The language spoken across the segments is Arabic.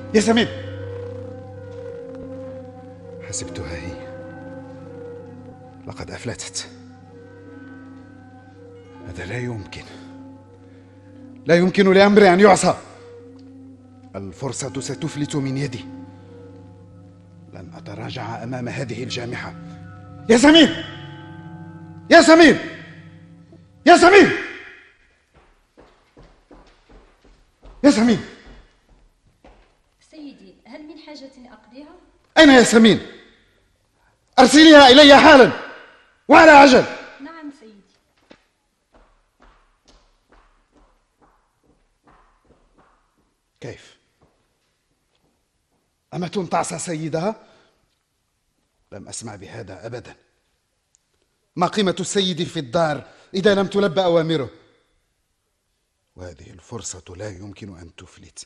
ياسمين، حسبتها هي، لقد أفلتت. هذا لا يمكن، لا يمكن لأمري أن يعصى. الفرصة ستفلت من يدي، لن أتراجع أمام هذه الجامحة. ياسمين، ياسمين، ياسمين، ياسمين. سيدي، هل من حاجة أقضيها؟ أين ياسمين؟ أرسليها إلي حالا وعلى عجل. نعم سيدي. كيف؟ أمة تعصى سيدها؟ لم أسمع بهذا أبدا. ما قيمة السيد في الدار إذا لم تلبى أوامره؟ وهذه الفرصة لا يمكن أن تفلت.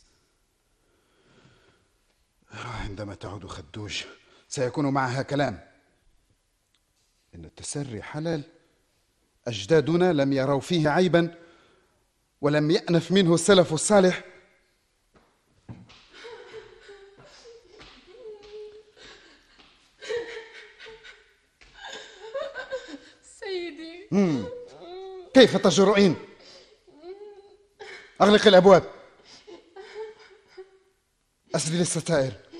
عندما تعود خدوج سيكون معها كلام. إن التسري حلال، أجدادنا لم يروا فيه عيبا، ولم يأنف منه السلف الصالح. سيدي، كيف تجرؤين؟ أغلق الأبواب، أسدل الستائر.